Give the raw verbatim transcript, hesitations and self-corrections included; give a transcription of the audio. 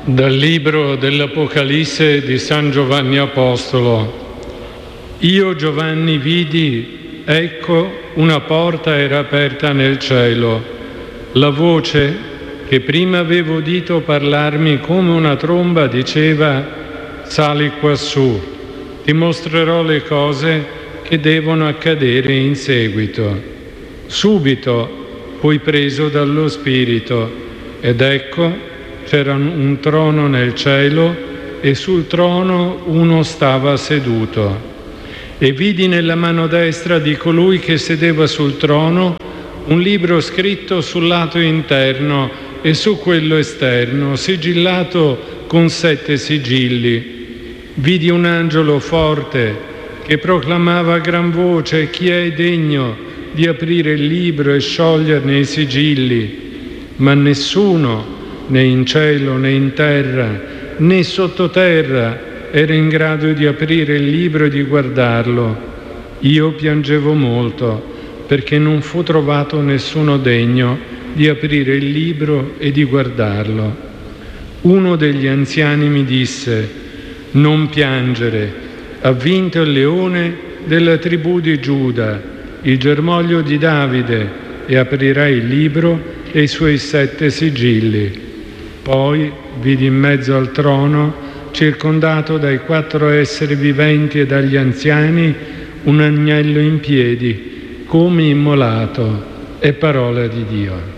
Dal libro dell'Apocalisse di San Giovanni Apostolo. Io, Giovanni, vidi, ecco, una porta era aperta nel cielo. La voce, che prima avevo udito parlarmi come una tromba, diceva: sali quassù, ti mostrerò le cose che devono accadere in seguito. Subito fui preso dallo Spirito, ed ecco, c'era un trono nel cielo e sul trono uno stava seduto. E vidi nella mano destra di colui che sedeva sul trono un libro scritto sul lato interno e su quello esterno, sigillato con sette sigilli. Vidi un angelo forte che proclamava a gran voce: chi è degno di aprire il libro e scioglierne i sigilli? Ma nessuno, né in cielo, né in terra, né sottoterra, era in grado di aprire il libro e di guardarlo. Io piangevo molto, perché non fu trovato nessuno degno di aprire il libro e di guardarlo. Uno degli anziani mi disse: non piangere, ha vinto il leone della tribù di Giuda, il germoglio di Davide, e aprirà il libro e i suoi sette sigilli. Poi vidi in mezzo al trono, circondato dai quattro esseri viventi e dagli anziani, un agnello in piedi, come immolato, è parola di Dio.